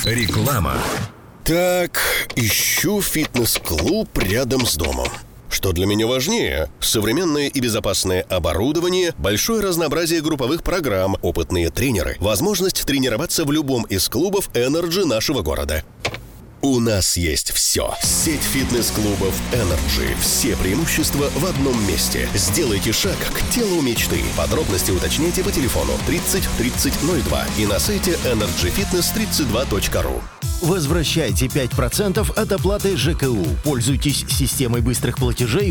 Реклама. Так, ищу фитнес-клуб рядом с домом. Что для меня важнее? Современное и безопасное оборудование, большое разнообразие групповых программ, опытные тренеры, возможность тренироваться в любом из клубов Energy нашего города. У нас есть все. Сеть фитнес-клубов Energy. Все преимущества в одном месте. Сделайте шаг к телу мечты. Подробности уточняйте по телефону 30 30 02 и на сайте energyfitness32.ru. Возвращайте 5% от оплаты ЖКУ. Пользуйтесь системой быстрых платежей